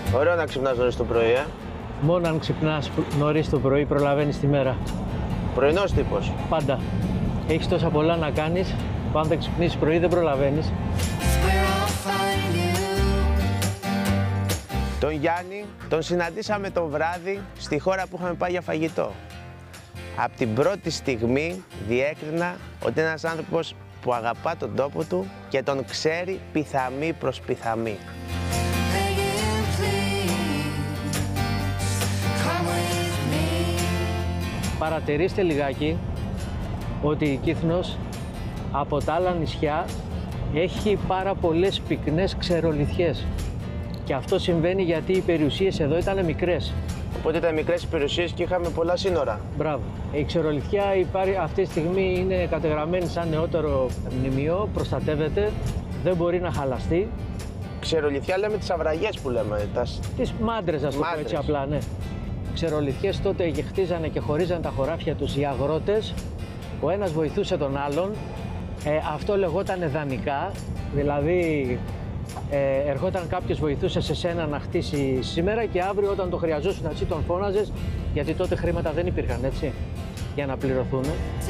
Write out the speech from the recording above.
Ωραίο να ξυπνάς νωρίς το πρωί, Μόνο αν ξυπνάς νωρίς το πρωί προλαβαίνεις τη μέρα. Πρωινός τύπος. Πάντα. Έχεις τόσα πολλά να κάνεις που αν δεν ξυπνήσεις πρωί δεν προλαβαίνεις. Τον Γιάννη τον συναντήσαμε το βράδυ στη χώρα που είχαμε πάει για φαγητό. Από την πρώτη στιγμή διέκρινα ότι είναι ένας άνθρωπος που αγαπά τον τόπο του και τον ξέρει πιθαμή προς πιθαμή. Παρατηρήστε λιγάκι ότι η Κύθνος από τα άλλα νησιά έχει πάρα πολλές πυκνές ξερολιθιές. Και αυτό συμβαίνει γιατί οι περιουσίες εδώ ήταν μικρές. Οπότε ήταν μικρές οι περιουσίες και είχαμε πολλά σύνορα. Μπράβο. Η ξερολιθιά αυτή τη στιγμή είναι κατεγραμμένη σαν νεότερο μνημείο, προστατεύεται, δεν μπορεί να χαλαστεί. Ξερολιθιά λέμε τις αυραγές που λέμε. Τις μάντρες, ας το πω έτσι απλά, ναι. Ξερολιθιές τότε χτίζανε και χωρίζανε τα χωράφια τους οι αγρότες. Ο ένας βοηθούσε τον άλλον. Αυτό λεγόταν δανεικά, δηλαδή ερχόταν κάποιος, βοηθούσε σε σένα να χτίσει σήμερα και αύριο όταν το χρειαζόσουν εσύ τον φώναζες, γιατί τότε χρήματα δεν υπήρχαν, έτσι, για να πληρωθούν.